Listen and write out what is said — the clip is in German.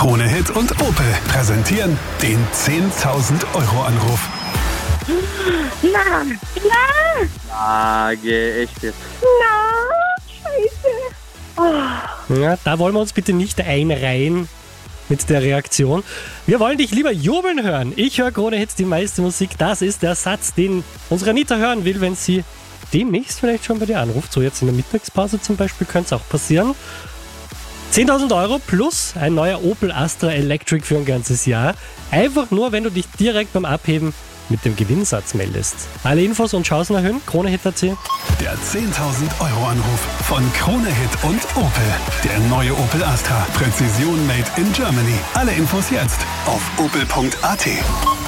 Krone Hit und Opel präsentieren den 10.000-Euro-Anruf. Geh echt jetzt. Scheiße. Ja, da wollen wir uns bitte nicht einreihen mit der Reaktion. Wir wollen dich lieber jubeln hören. Ich höre Krone Hits, die meiste Musik. Das ist der Satz, den unsere Anita hören will, wenn sie demnächst vielleicht schon bei dir anruft. So jetzt in der Mittagspause zum Beispiel könnte es auch passieren. 10.000 Euro plus ein neuer Opel Astra Electric für ein ganzes Jahr. Einfach nur, wenn du dich direkt beim Abheben mit dem Gewinnsatz meldest. Alle Infos und Chancen erhöhen, kronehit.at. Der 10.000-Euro-Anruf von Krone Hit und Opel. Der neue Opel Astra. Präzision made in Germany. Alle Infos jetzt auf opel.at.